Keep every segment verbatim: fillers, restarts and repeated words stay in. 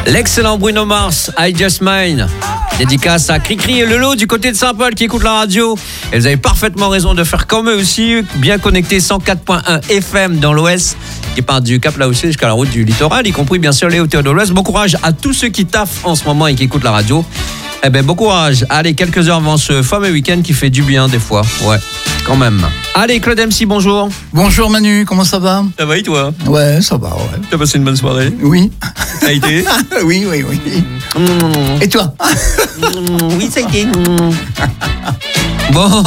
L'excellent Bruno Mars, I Just Mine. Dédicace à Cricri et Lelo du côté de Saint-Paul qui écoutent la radio. Et vous avez parfaitement raison de faire comme eux aussi, bien connecté cent quatre point un F M dans l'Ouest, qui part du Cap là aussi jusqu'à la route du littoral, y compris bien sûr les hauteurs de l'Ouest. Bon courage à tous ceux qui taffent en ce moment et qui écoutent la radio. Eh ben bon courage. Allez, quelques heures avant ce fameux week-end qui fait du bien des fois. Ouais, quand même. Allez, Claude M C, bonjour. Bonjour Manu, comment ça va? Ça va et toi? Ouais, ça va, ouais. T'as passé une bonne soirée? Oui. Ça a été? Oui, oui, oui. Mmh. Et toi? Mmh, oui, ça a été. Mmh. Bon,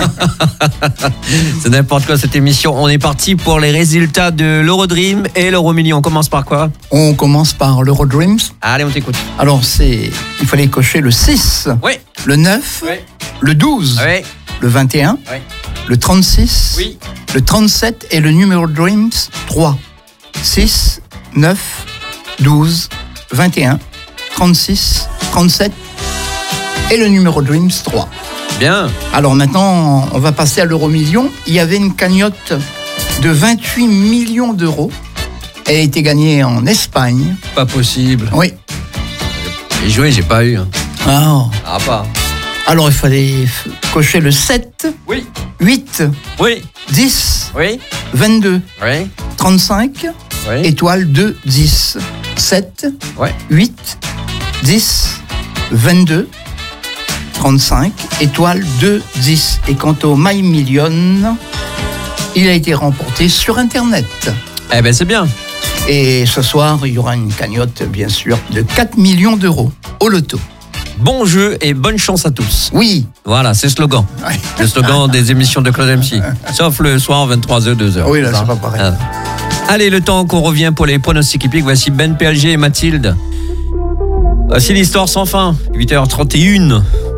c'est n'importe quoi cette émission. On est parti pour les résultats de l'Eurodream et l'Euromillion. On commence par quoi? On commence par l'Eurodreams. Allez, on t'écoute. Alors, c'est, il fallait cocher le six, Oui. le neuf, Oui. le douze, Oui. le vingt et un, Oui. le trente-six, Oui. le trente-sept et le numéro Dreams trois. six, neuf, douze, vingt et un, trente-six, trente-sept et le numéro Dreams trois. Bien. Alors maintenant, on va passer à l'Euromillion. Il y avait une cagnotte de vingt-huit millions d'euros. Elle a été gagnée en Espagne. Pas possible. Oui. J'ai joué, j'ai pas eu. Ah. Ah, pas. Alors il fallait f- cocher le sept, Oui. huit, Oui. dix, Oui. vingt-deux, Oui. trente-cinq, Oui. étoile deux, dix. sept, Ouais. huit, dix, vingt-deux, trente-cinq, étoile deux, dix. Et quant au My Million, il a été remporté sur Internet. Eh ben, c'est bien. Et ce soir, il y aura une cagnotte, bien sûr, de quatre millions d'euros au loto. Bon jeu et bonne chance à tous. Oui. Voilà, c'est le slogan. Ouais. Le slogan des émissions de Claude M C. Sauf le soir, vingt-trois heures, deux heures. Oui, là, c'est pas pareil. Ah. Allez, le temps qu'on revient pour les pronostics hippiques. Voici Ben P L G et Mathilde. Voici l'histoire sans fin. huit heures trente et une.